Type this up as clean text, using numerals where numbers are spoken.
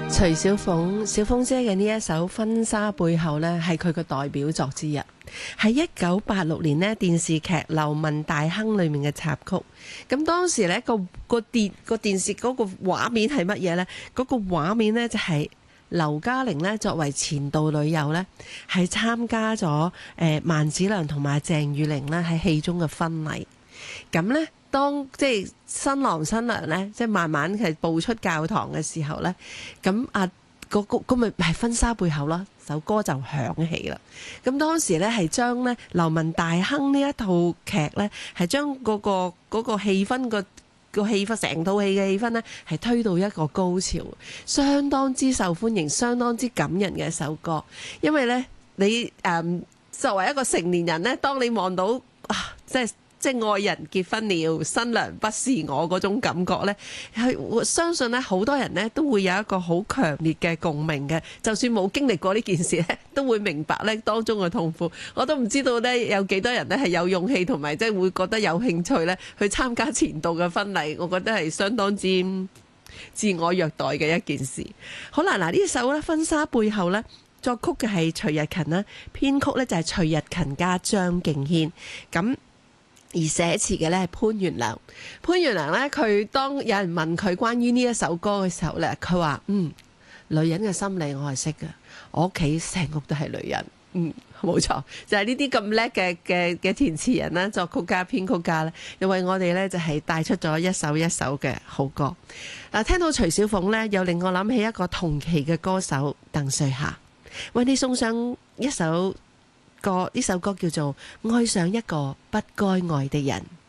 徐小鳳，小鳳姐嘅呢一首《婚紗背後》呢，係佢嘅代表作之一，係1986年呢電視劇《流氓大亨》裏面嘅插曲。咁當時呢個電視嗰個畫面係乜嘢呢？嗰個畫面呢，就係劉嘉玲呢作為前度女友呢，係參加咗萬梓良同埋鄭裕玲呢喺戲中嘅婚禮。咁呢，當即係新郎新娘呢，即係慢慢係步出教堂嘅時候呢，咁咁咪係婚紗背後啦，首歌就響起啦。咁當時呢，係將呢《流氓大亨》呢一套劇呢，係將嗰個氣氛個氣氛，成套戲嘅氣氛呢，係推到一個高潮，相當之受歡迎，相當之感人嘅一首歌。因為呢，你作為一個成年人呢，當你望到即係愛人結婚了，新娘不是我嗰種感覺呢，係相信呢好多人呢都會有一個好強烈嘅共鳴嘅。就算冇經歷過呢件事呢，都會明白呢當中嘅痛苦。我都唔知道呢有幾多人呢係有勇氣同埋即係會覺得有興趣呢去參加前度嘅婚禮。我覺得係相當之自我虐待嘅一件事。好啦，嗱呢首呢《婚紗背後》呢，作曲嘅係徐日勤啦，編曲呢就係徐日勤加張敬軒咁。而寫詞嘅咧係潘源良。潘源良咧，佢當有人問佢關於呢一首歌嘅時候咧，佢話：女人嘅心理我係識嘅，我屋企成屋都係女人。冇錯，就係呢啲咁叻嘅填詞人啦、作曲家、編曲家咧，又為我哋咧就係帶出咗一首一首嘅好歌。嗱，聽到徐小鳳咧，又令我諗起一個同期嘅歌手鄧瑞霞，為你送上一首歌，呢首歌叫做《愛上一個不該愛的人》。